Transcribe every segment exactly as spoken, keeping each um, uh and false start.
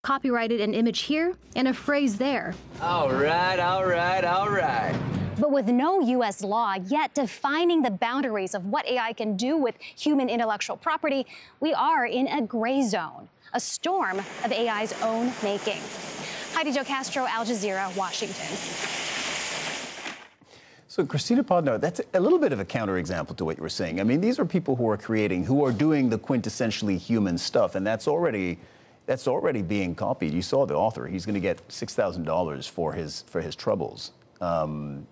Copyrighted an image here and a phrase there. All right, all right, all right. But with no U S law yet defining the boundaries of what A I can do with human intellectual property, we are in a gray zone, a storm of A I's own making. Heidi Jo Castro, Al Jazeera, Washington. So, Christina Podnar, that's a little bit of a counterexample to what you were saying. I mean, these are people who are creating, who are doing the quintessentially human stuff, and that's already that's already being copied. You saw the author; he's going to get six thousand dollars for his for his troubles. Um,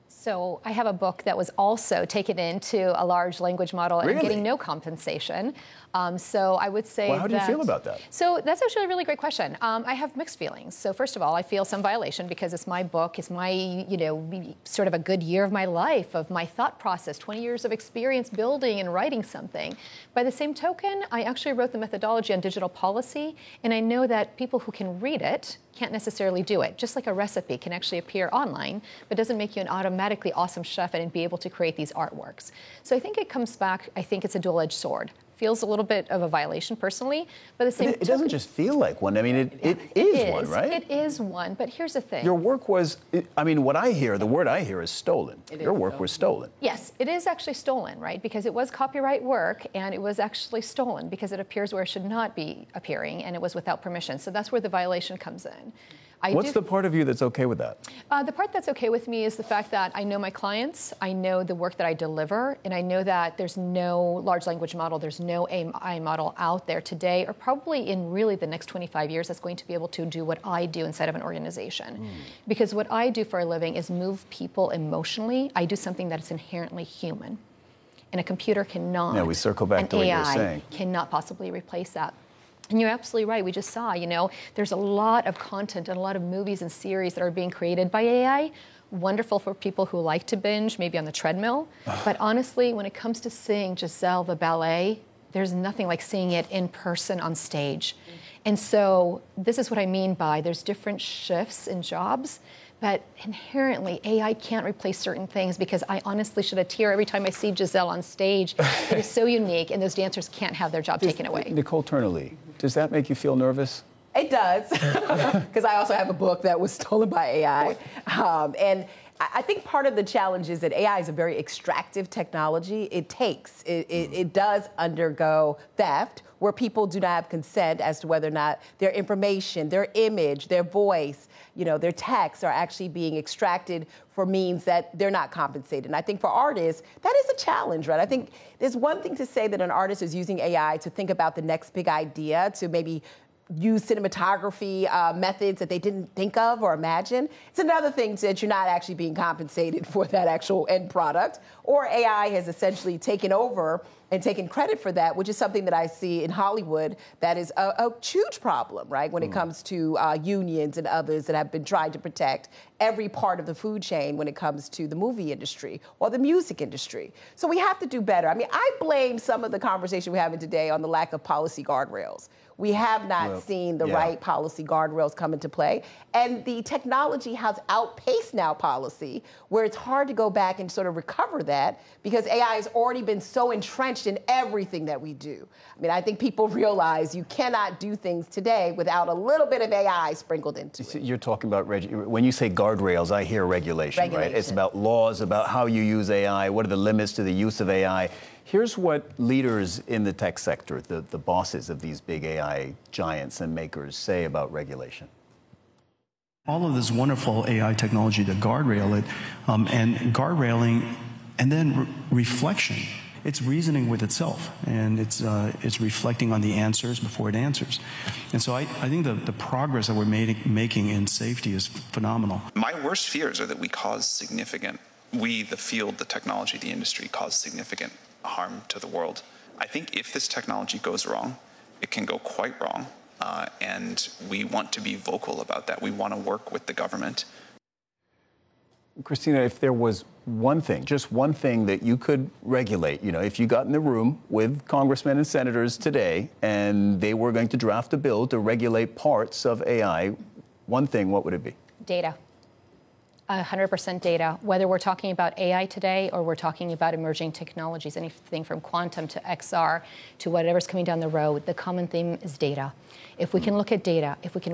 So I have a book that was also taken into a large language model Really? and getting no compensation. Um, so I would say Well, how do you that- feel about that? So that's actually a really great question. Um, I have mixed feelings. So first of all, I feel some violation because it's my book, it's my, you know, sort of a good year of my life, of my thought process, twenty years of experience building and writing something. By the same token, I actually wrote the methodology on digital policy, and I know that people who can read it can't necessarily do it. Just like a recipe can actually appear online, but doesn't make you an automatically awesome chef and be able to create these artworks. So I think it comes back, I think it's a dual-edged sword. Feels a little bit of a violation personally, but the same. It, it doesn't just feel like one. I mean, it, it, it is, is one, right? It is one, but here's the thing. Your work was, I mean, what I hear, the word I hear is stolen. It Your is work stolen. was stolen. Yes, it is actually stolen, right? Because it was copyright work, and it was actually stolen because it appears where it should not be appearing, and it was without permission. So that's where the violation comes in. I What's do, the part of you that's okay with that? Uh, the part that's okay with me is the fact that I know my clients, I know the work that I deliver, and I know that there's no large language model, there's no A I model out there today, or probably in really the next twenty-five years that's going to be able to do what I do inside of an organization. Mm. Because what I do for a living is move people emotionally. I do something that is inherently human. And a computer cannot. Yeah, we circle back an to what A I you were saying. Cannot possibly replace that. And you're absolutely right. We just saw, you know, there's a lot of content and a lot of movies and series that are being created by A I. Wonderful for people who like to binge, maybe on the treadmill. But honestly, when it comes to seeing Giselle the ballet, there's nothing like seeing it in person on stage. And so this is what I mean by there's different shifts in jobs. But inherently, A I can't replace certain things because I honestly shed a tear every time I see Giselle on stage. It is so unique, and those dancers can't have their job Does, taken away. Nicole Turnerly, does that make you feel nervous? It does, because I also have a book that was stolen by A I. Um, and I think part of the challenge is that A I is a very extractive technology. It takes, it, it, it does undergo theft, where people do not have consent as to whether or not their information, their image, their voice, you know, their texts are actually being extracted for means that they're not compensated. And I think for artists, that is a challenge, right? I think there's one thing to say that an artist is using A I to think about the next big idea, to maybe use cinematography uh, methods that they didn't think of or imagine. It's another thing that you're not actually being compensated for that actual end product, or A I has essentially taken over and taken credit for that, which is something that I see in Hollywood that is a, a huge problem, right, when mm. it comes to uh, unions and others that have been trying to protect every part of the food chain when it comes to the movie industry or the music industry. So we have to do better. I mean, I blame some of the conversation we're having today on the lack of policy guardrails. We have not well, seen the yeah. right policy guardrails come into play. And the technology has outpaced now policy, where it's hard to go back and sort of recover that because A I has already been so entrenched in everything that we do. I mean, I think people realize you cannot do things today without a little bit of A I sprinkled into it. You're talking about, regu- when you say guardrails, I hear regulation, regulation, right? It's about laws, about how you use A I, what are the limits to the use of A I. Here's what leaders in the tech sector, the, the bosses of these big A I giants and makers, say about regulation. All of this wonderful A I technology to guardrail it, um, and guardrailing, and then re- reflection. It's reasoning with itself, and it's uh, it's reflecting on the answers before it answers. And so I, I think the, the progress that we're made, making in safety is phenomenal. My worst fears are that we cause significant, we, the field, the technology, the industry, cause significant harm to the world. I think if this technology goes wrong, it can go quite wrong, uh, and we want to be vocal about that. We want to work with the government. Christina, if there was one thing, just one thing that you could regulate, you know, if you got in the room with congressmen and senators today and they were going to draft a bill to regulate parts of A I, one thing, what would it be? Data. one hundred percent data, whether we're talking about A I today or we're talking about emerging technologies, anything from quantum to X R to whatever's coming down the road, the common theme is data. If we can look at data, if we can